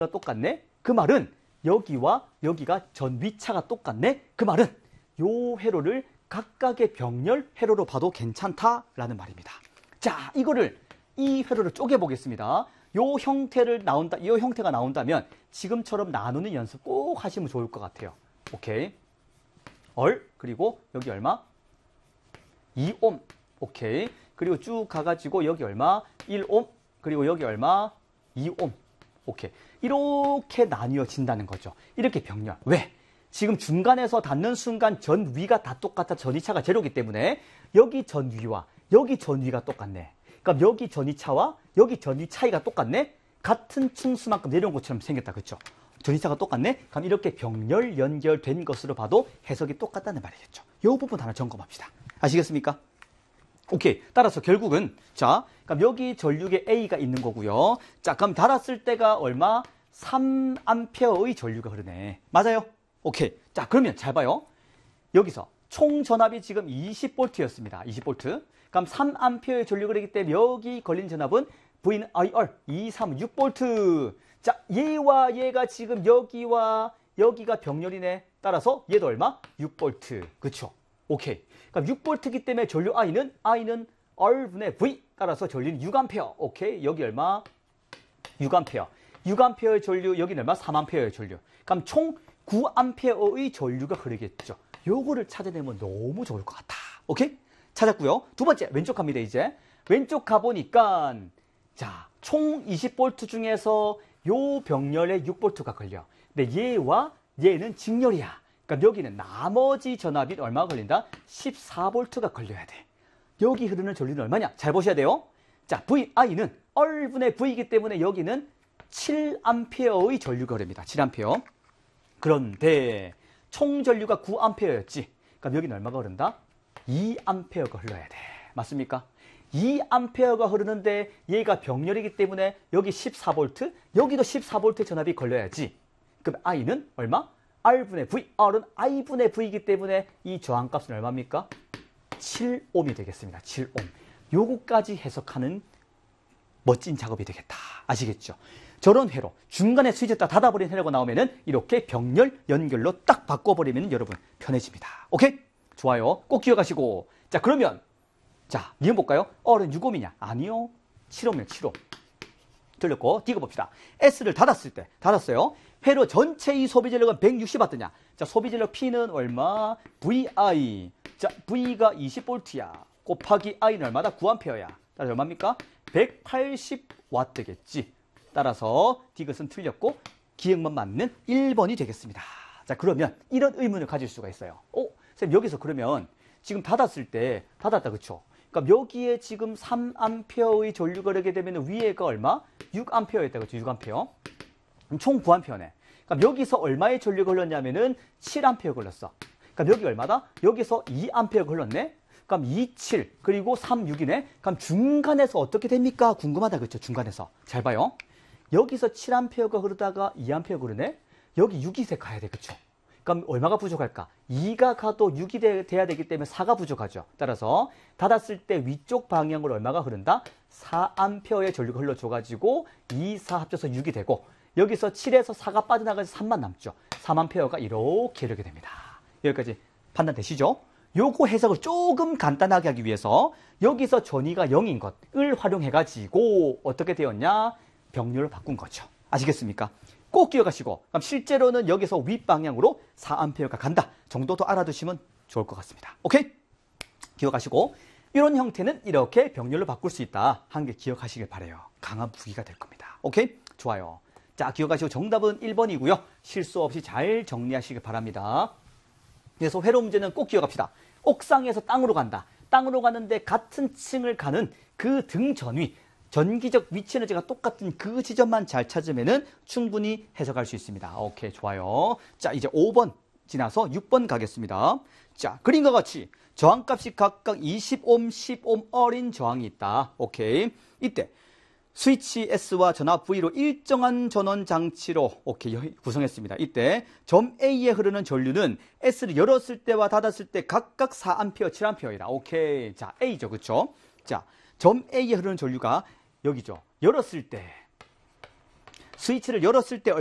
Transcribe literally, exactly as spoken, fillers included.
똑같네? 그 말은 여기와 여기가 전위차가 똑같네? 그 말은 요 회로를 각각의 병렬 회로로 봐도 괜찮다라는 말입니다. 자, 이거를 이 회로를 쪼개 보겠습니다. 요 형태를 나온다, 이 형태가 나온다면 지금처럼 나누는 연습 꼭 하시면 좋을 것 같아요. 오케이. 얼, 그리고 여기 얼마? 이 옴. 오케이. 그리고 쭉 가가지고 여기 얼마? 일 옴. 그리고 여기 얼마? 이 옴. 오케이. 이렇게 나뉘어진다는 거죠. 이렇게 병렬. 왜? 지금 중간에서 닿는 순간 전 위가 다 똑같아. 전위차가 제로기 때문에 여기 전위와 여기 전위가 똑같네. 그럼 여기 전위차와 여기 전위 차이가 똑같네? 같은 층수만큼 내려온 것처럼 생겼다. 그렇죠? 전위차가 똑같네? 그럼 이렇게 병렬 연결된 것으로 봐도 해석이 똑같다는 말이겠죠. 이 부분 하나 점검합시다. 아시겠습니까? 오케이. 따라서 결국은 자, 그럼 여기 전류계 A가 있는 거고요. 자, 그럼 닫았을 때가 얼마? 삼 암페어의 전류가 흐르네. 맞아요? 오케이. 자, 그러면 잘 봐요. 여기서 총 전압이 지금 이십 볼트였습니다. 이십 볼트. 그럼 삼 암페어의 전류가 흐르기 때문에 여기 걸린 전압은 V는 아이알 이, 삼, 육 볼트. 자, 얘와 얘가 지금 여기와 여기가 병렬이네. 따라서 얘도 얼마? 육 볼트. 그쵸? 오케이. 그럼 육 볼트이기 때문에 전류 I는 I는 R분의 V. 따라서 전류는 육 암페어. 오케이. 여기 얼마? 육 암페어. 육 암페어의 전류, 여기는 얼마? 삼 암페어의 전류. 그럼 총 구 암페어의 전류가 흐르겠죠. 요거를 찾아내면 너무 좋을 것 같아. 오케이? 찾았고요. 두 번째, 왼쪽 갑니다, 이제. 왼쪽 가보니까, 자, 총 이십 볼트 중에서 요 병렬에 육 볼트가 걸려. 근데 얘와 얘는 직렬이야. 그러니까 여기는 나머지 전압이 얼마 걸린다? 십사 볼트가 걸려야 돼. 여기 흐르는 전류는 얼마냐? 잘 보셔야 돼요. 자, V, I는 R분의 V이기 때문에 여기는 칠 암페어의 전류가 흐릅니다. 칠 암페어. 그런데 총 전류가 구 암페어였지. 그럼 여기는 얼마가 흐른다? 이 암페어가 흘러야 돼. 맞습니까? 이 암페어가 흐르는데 얘가 병렬이기 때문에 여기 십사 볼트, 여기도 십사 볼트의 전압이 걸려야지. 그럼 I는 얼마? R분의 V, R은 I분의 V이기 때문에 이 저항값은 얼마입니까? 칠 옴이 되겠습니다. 칠 옴. 요거까지 해석하는 멋진 작업이 되겠다. 아시겠죠? 저런 회로, 중간에 스위치 딱 닫아버린 회로가 나오면은 이렇게 병렬 연결로 딱 바꿔버리면 여러분 편해집니다. 오케이? 좋아요. 꼭 기억하시고. 자, 그러면 자, 니은 볼까요? R은 육 옴이냐? 아니요. 칠 옴이요. 칠 옴. 틀렸고, D가 봅시다. S를 닫았을 때, 닫았어요. 회로 전체의 소비 전력은 백육십 와트냐? 자, 소비 전력 P는 얼마? 브이 아이. 자, V가 이십 볼트야. 곱하기 I는 얼마다? 구 암페어야. 따라서 얼마입니까? 백팔십 와트겠지. 따라서 디귿은 틀렸고 기억만 맞는 일 번이 되겠습니다. 자, 그러면 이런 의문을 가질 수가 있어요. 어? 선생님, 여기서 그러면 지금 닫았을 때 닫았다, 그쵸? 그러니까 여기에 지금 삼 암페어의 전류가 흐르게 되면 위에가 얼마? 육 암페어였다, 그쵸? 육 암페어. 그럼 총 구 암페어네. 그럼 여기서 얼마의 전류가 흘렀냐면은 칠 암페어 흘렀어. 그럼 여기 얼마다? 여기서 이 암페어가 흘렀네? 그럼 이, 칠, 그리고 삼, 육이네? 그럼 중간에서 어떻게 됩니까? 궁금하다, 그쵸? 중간에서. 잘 봐요. 여기서 칠 암페어가 흐르다가 이 암페어가 흐르네? 여기 육이 가야 돼, 그쵸? 그럼 얼마가 부족할까? 이가 가도 육이 돼, 돼야 되기 때문에 사가 부족하죠. 따라서 닫았을 때 위쪽 방향으로 얼마가 흐른다? 사 암페어의 전류가 흘러줘가지고 이, 사 합쳐서 육이 되고 여기서 칠에서 사가 빠져나가서 삼만 남죠. 삼 암페어가 이렇게 흐르게 됩니다. 여기까지 판단되시죠? 요거 해석을 조금 간단하게 하기 위해서 여기서 전위가 영인 것을 활용해가지고 어떻게 되었냐? 병렬을 바꾼 거죠. 아시겠습니까? 꼭 기억하시고 그럼 실제로는 여기서 윗방향으로 사 암페어가 간다 정도도 알아두시면 좋을 것 같습니다. 오케이? 기억하시고 이런 형태는 이렇게 병렬로 바꿀 수 있다. 한 개 기억하시길 바라요. 강한 부기가 될 겁니다. 오케이? 좋아요. 자, 기억하시고 정답은 일 번이고요. 실수 없이 잘 정리하시길 바랍니다. 그래서 회로 문제는 꼭 기억합시다. 옥상에서 땅으로 간다. 땅으로 가는데 같은 층을 가는 그 등 전위 전기적 위치 에너지가 똑같은 그 지점만 잘 찾으면은 충분히 해석할 수 있습니다. 오케이, 좋아요. 자, 이제 오 번 지나서 육 번 가겠습니다. 자, 그림과 같이 저항값이 각각 이십 옴, 십 옴 어린 저항이 있다. 오케이. 이때 스위치 S와 전압 V로 일정한 전원 장치로 오케이 구성했습니다. 이때 점 A에 흐르는 전류는 S를 열었을 때와 닫았을 때 각각 사 암페어, 칠 암페어이다. 오케이. 자, A죠. 그쵸? 자, 점 A에 흐르는 전류가 여기죠. 열었을 때 스위치를 열었을 때